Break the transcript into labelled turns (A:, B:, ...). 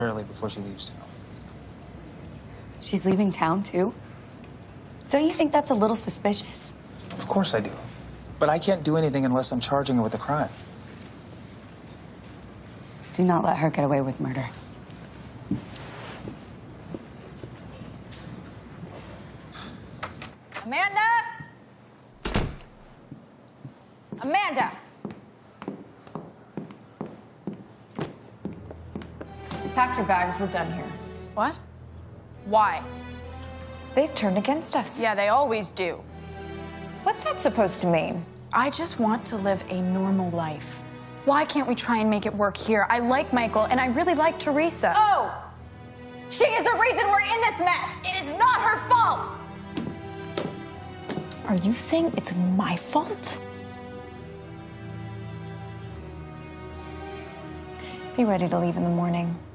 A: early before she leaves town.
B: She's leaving town, too? Don't you think that's a little suspicious?
A: Of course I do. But I can't do anything unless I'm charging her with a crime.
B: Do not let her get away with murder.
C: Amanda! Amanda!
D: Pack your bags, we're done here.
C: What? Why?
D: They've turned against us.
C: Yeah, they always do.
D: What's that supposed to mean?
C: I just want to live a normal life. Why can't we try and make it work here? I like Michael, and I really like Teresa. Oh! She is the reason we're in this mess! It is not her fault!
D: Are you saying it's my fault? Be ready to leave in the morning.